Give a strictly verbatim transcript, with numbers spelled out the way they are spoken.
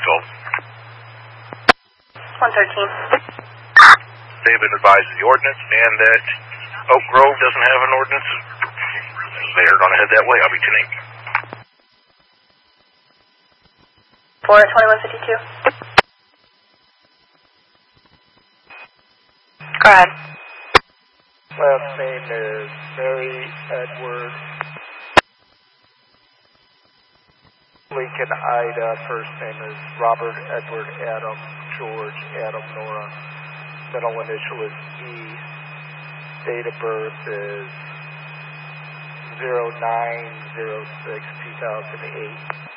called? one thirteen. David advises the ordinance and that Oak Grove doesn't have an ordinance. They're going to head that way. I'll be ten eight. For twenty-one fifty-two. Go ahead. Last name is Mary Edward. Lincoln Ida. First name is Robert Edward Adam George Adam Nora. Middle initial is E. Date of birth is zero nine zero six two thousand eight.